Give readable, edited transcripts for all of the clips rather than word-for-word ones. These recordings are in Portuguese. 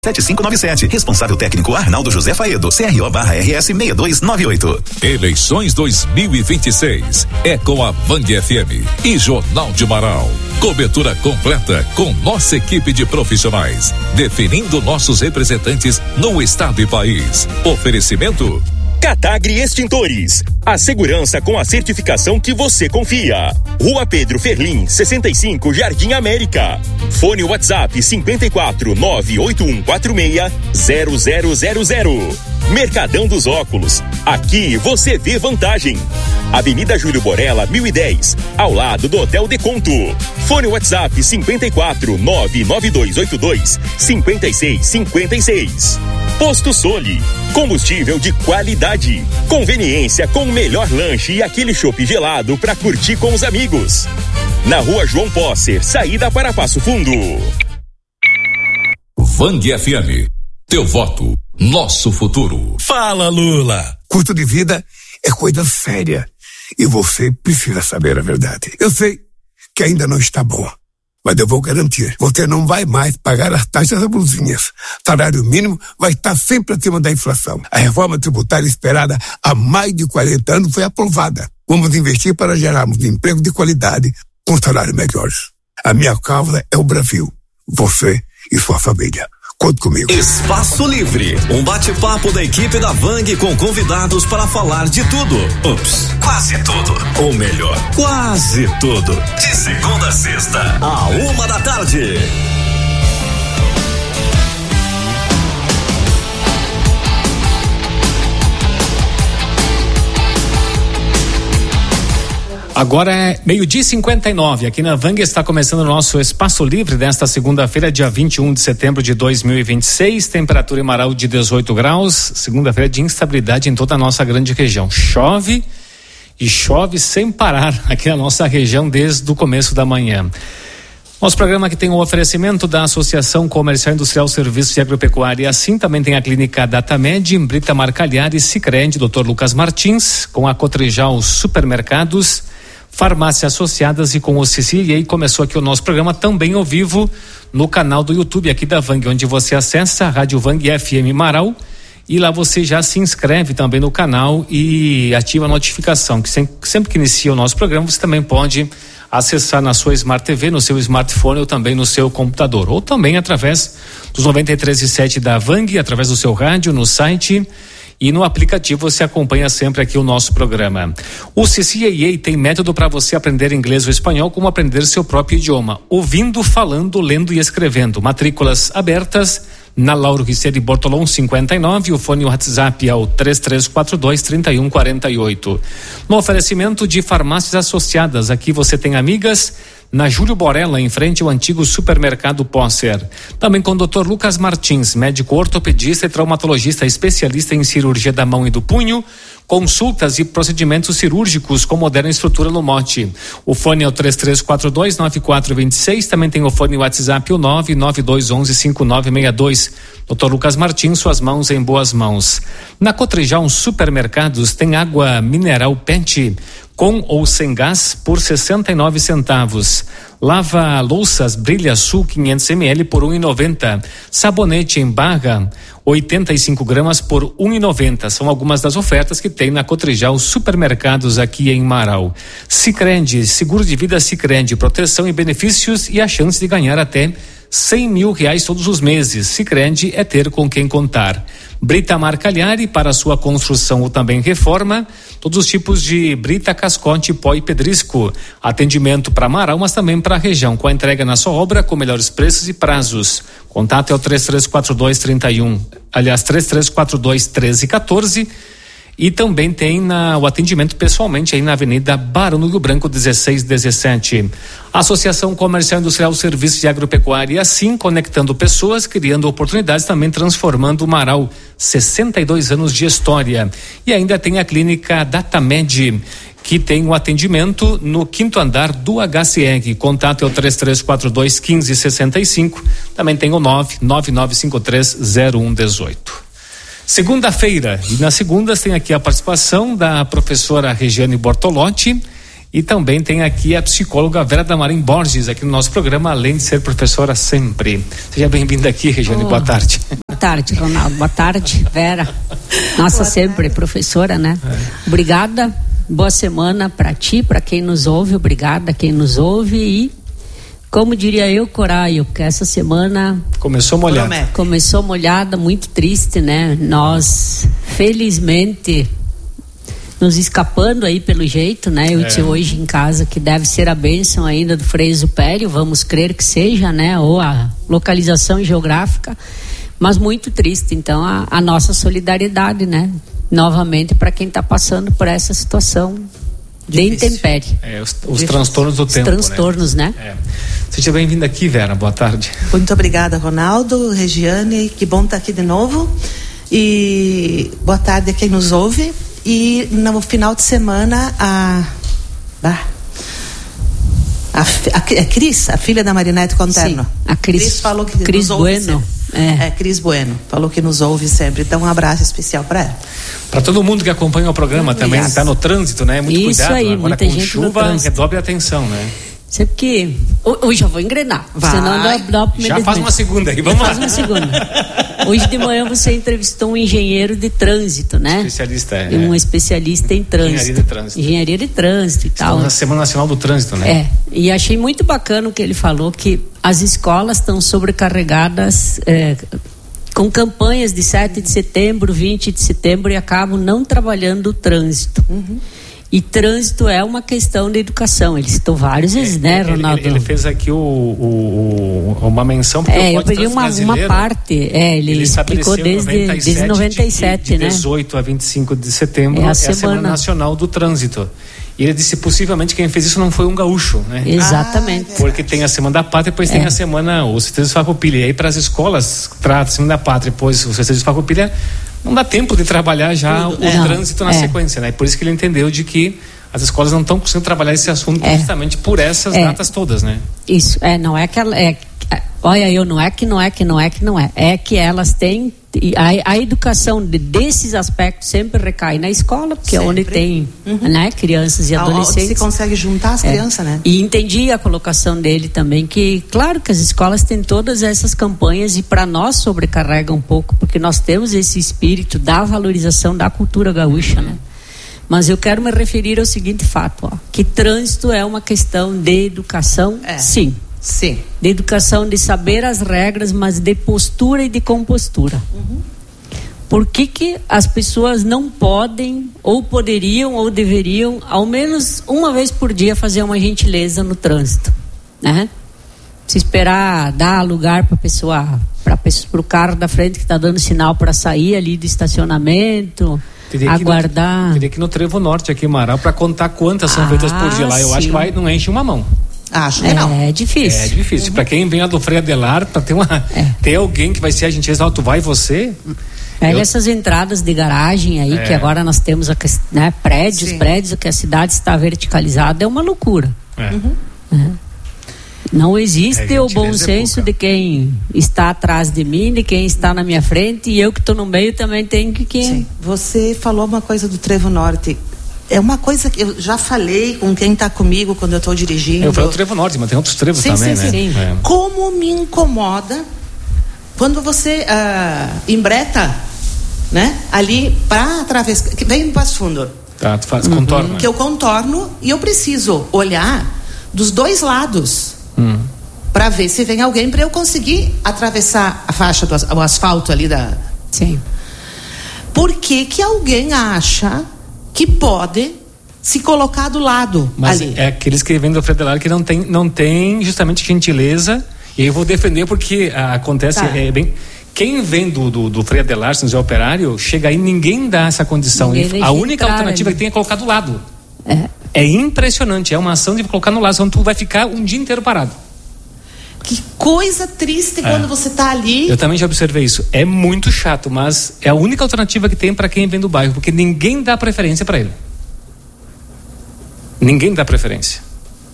7597. Responsável técnico Arnaldo José Faedo. CRO/RS 6298. Eleições 2026 é com a Vang FM e Jornal de Marau. Cobertura completa com nossa equipe de profissionais, definindo nossos representantes no estado e país. Oferecimento Catagri Extintores, a segurança com a certificação que você confia. Rua Pedro Ferlim, 65, Jardim América. Fone WhatsApp 54 98146 0000. Mercadão dos Óculos, aqui você vê vantagem. Avenida Júlio Borella, 1010, ao lado do Hotel Deconto. Fone WhatsApp 54 99282 5656. Posto Soli, combustível de qualidade, conveniência com o melhor lanche e aquele chopp gelado para curtir com os amigos. Na Rua João Posser, saída para Passo Fundo. Vang FM, teu voto, nosso futuro. Fala, Lula. Custo de vida é coisa séria e você precisa saber a verdade. Eu sei que ainda não está bom, mas eu vou garantir, você não vai mais pagar as taxas abusivas. Salário mínimo vai estar sempre acima da inflação. A reforma tributária esperada há mais de 40 anos foi aprovada. Vamos investir para gerarmos emprego de qualidade com salários melhores. A minha causa é o Brasil, você e sua família. Conte comigo. Espaço Livre, um bate-papo da equipe da Vang com convidados para falar de tudo. Ups, quase tudo. Ou melhor, quase tudo. De segunda a sexta, à 13h. Agora é 12:59, aqui na Vang está começando o nosso Espaço Livre desta segunda-feira, dia 21 de setembro de 2026, temperatura em Marau de 18 graus, segunda-feira de instabilidade em toda a nossa grande região. Chove e chove sem parar aqui na nossa região desde o começo da manhã. Nosso programa aqui tem o oferecimento da Associação Comercial Industrial Serviços de Agropecuária, assim também tem a Clínica Datamed, Brita Marcalhar e Sicredi, Dr. Lucas Martins, com a Cotrijal Supermercados, Farmácias Associadas e com o Cici. E aí começou aqui o nosso programa também ao vivo no canal do YouTube aqui da Vang, onde você acessa a Rádio Vang FM Marau e lá você já se inscreve também no canal e ativa a notificação, que sempre que inicia o nosso programa você também pode acessar na sua Smart TV, no seu smartphone ou também no seu computador, ou também através dos 93.7 da Vang, através do seu rádio, no site e no aplicativo você acompanha sempre aqui o nosso programa. O CCAA tem método para você aprender inglês ou espanhol, como aprender seu próprio idioma, ouvindo, falando, lendo e escrevendo. Matrículas abertas na Lauro Riceira de Bortolão 59, o fone WhatsApp é o 3342-3148. No oferecimento de Farmácias Associadas, aqui você tem amigas, na Júlio Borella, em frente ao antigo supermercado Posser. Também com o Dr. Lucas Martins, médico ortopedista e traumatologista especialista em cirurgia da mão e do punho, consultas e procedimentos cirúrgicos com moderna estrutura no Mote. O fone é o 3342-9426, também tem o fone WhatsApp o 99211-5962. Dr. Lucas Martins, suas mãos em boas mãos. Na Cotrijal Supermercados tem água mineral PET com ou sem gás por 69 centavos. Lava louças Brilha Sul 500 ml por 1,90. Sabonete em barra 85 gramas por 1,90. São algumas das ofertas que tem na Cotrijal Supermercados aqui em Marau. Sicredi, seguro de vida Sicredi, proteção e benefícios e a chance de ganhar até R$100 mil todos os meses. Sicredi é ter com quem contar. Brita Marcalhari, para sua construção ou também reforma, todos os tipos de brita, cascote, pó e pedrisco. Atendimento para Marau, mas também para a região, com a entrega na sua obra, com melhores preços e prazos. Contato é o 3342-1314 e também tem o atendimento pessoalmente aí na Avenida Barão do Rio Branco 1617. Associação Comercial Industrial Serviços de Agropecuária, assim conectando pessoas, criando oportunidades, também transformando o Marau. 62 anos de história. E ainda tem a Clínica Datamed, que tem o atendimento no 5º andar do HCEG. Contato é o 3342-1565. Também tem o 999530118. Segunda-feira, e nas segundas tem aqui a participação da professora Regiane Bortolotti E também tem aqui a psicóloga Vera Damarim Borges aqui no nosso programa, além de ser professora sempre. Seja bem-vinda aqui, Regiane, boa tarde. Boa tarde, Ronaldo, boa tarde, Vera. Nossa, sempre professora, né? Obrigada, boa semana para ti, para quem nos ouve, obrigada quem nos ouve e, como diria eu, Coraio, que essa semana começou molhada, muito triste, né? Nós, felizmente, nos escapando aí pelo jeito, né? Eu disse hoje em casa que deve ser a bênção ainda do Frei Exupério, vamos crer que seja, né? Ou a localização geográfica, mas muito triste. Então, a nossa solidariedade, né? Novamente para quem está passando por essa situação de intempérie. Os transtornos do tempo, transtornos, né? Seja bem-vinda aqui, Vera, boa tarde. Muito obrigada, Ronaldo, Regiane, que bom estar aqui de novo. E boa tarde a quem nos ouve. E no final de semana a Cris, a filha da Marinete Conterno. Sim, a Cris falou que Cris nos ouve Bueno. Cris Bueno, falou que nos ouve sempre. Então um abraço especial para ela. Para todo mundo que acompanha o programa também, está no trânsito, né? Muito isso cuidado. Aí, agora muita com gente chuva, redobre a atenção, né? Sempre que hoje já vou engrenar. Senão dá já faz uma segunda aí, vamos lá. Faz uma segunda. Hoje de manhã você entrevistou um engenheiro de trânsito, né? Especialista, um especialista em trânsito. Engenharia de trânsito e tal. Na Semana Nacional do Trânsito, né? E achei muito bacana o que ele falou, que as escolas estão sobrecarregadas com campanhas de 7 de setembro, 20 de setembro e acabam não trabalhando o trânsito. E trânsito é uma questão de educação. Ele citou várias vezes, né, Ronaldo? Ele fez aqui uma menção, porque eu peguei uma parte. Ele explicou desde 97, de 18 a 25 de setembro, a Semana Nacional do Trânsito. E ele disse, possivelmente, quem fez isso não foi um gaúcho, né? Exatamente. Porque tem a Semana da Pátria, depois tem a Semana, os festejos de Farroupilha. E aí, para as escolas, trata a Semana da Pátria, depois os festejos de Farroupilha, não dá tempo de trabalhar já o trânsito na sequência, né? E por isso que ele entendeu de que as escolas não estão conseguindo trabalhar esse assunto justamente por essas datas todas, né? Isso, não é que ela... olha, não é que elas têm... A educação desses aspectos sempre recai na escola, porque é onde tem né, crianças e adolescentes. Você consegue juntar as crianças, né? E entendi a colocação dele também, que claro que as escolas têm todas essas campanhas e para nós sobrecarrega um pouco, porque nós temos esse espírito da valorização da cultura gaúcha, né? Mas eu quero me referir ao seguinte fato, que trânsito é uma questão de educação, sim. Sim. De educação, de saber as regras, mas de postura e de compostura. Por que as pessoas não podem, ou poderiam, ou deveriam, ao menos uma vez por dia, fazer uma gentileza no trânsito, né? Se esperar dar lugar para o carro da frente que está dando sinal para sair ali do estacionamento, aguardar. Teria que ir no Trevo Norte aqui em Marau para contar quantas são feitas por dia lá. Eu acho que não enche uma mão. Acho que não. É difícil. É difícil. Para quem vem lá do Frei Adelar, para ter alguém que vai ser a gentileza, tu vai você. Essas entradas de garagem aí, que agora nós temos prédios, que a cidade está verticalizada, é uma loucura. Não existe o bom senso de quem está atrás de mim, de quem está na minha frente, e eu que estou no meio também tenho que... Sim. Você falou uma coisa do Trevo Norte. É uma coisa que eu já falei com quem está comigo quando eu estou dirigindo. Eu falei o Trevo Norte, mas tem outros trevos também, né? Sim. Como me incomoda quando você embreta, né? Ali para atravessar, que vem do Passo Fundo. Tá, tu faz contorno. Que eu contorno e eu preciso olhar dos dois lados para ver se vem alguém para eu conseguir atravessar a faixa o asfalto ali da. Sim. Por que alguém acha que pode se colocar do lado? Mas ali? É aqueles que vêm do Frei Adelar que não tem justamente gentileza, e eu vou defender porque acontece quem vem do Frei Adelar, São José Operário, chega aí, ninguém dá essa condição. A única alternativa que tem é colocar do lado. É impressionante, é uma ação de colocar no lado, senão tu vai ficar um dia inteiro parado. Que coisa triste quando você está ali. Eu também já observei isso. É muito chato, mas é a única alternativa que tem para quem vem do bairro, porque ninguém dá preferência para ele. Ninguém dá preferência. Que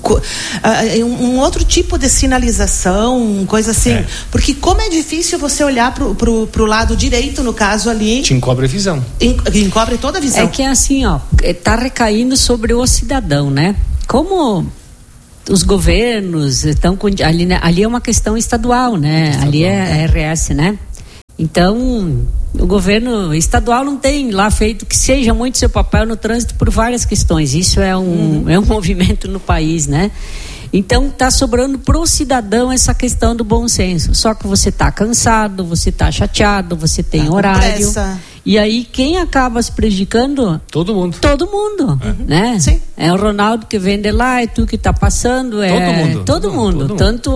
um outro tipo de sinalização, coisa assim. Porque como é difícil você olhar pro lado direito, no caso ali. Te encobre a visão. Encobre toda a visão. É que é assim, ó, tá recaindo sobre o cidadão, né? Como os governos estão ali é uma questão estadual, né? Ali é RS, né? Então, o governo estadual não tem lá feito que seja muito seu papel no trânsito por várias questões. Isso é um movimento no país, né? Então, está sobrando pro cidadão essa questão do bom senso. Só que você está cansado, você está chateado, você tem horário. Pressa. E aí, quem acaba se prejudicando? Todo mundo. Todo mundo, né? Sim. É o Ronaldo que vende lá, é tu que está passando. Todo mundo. Tanto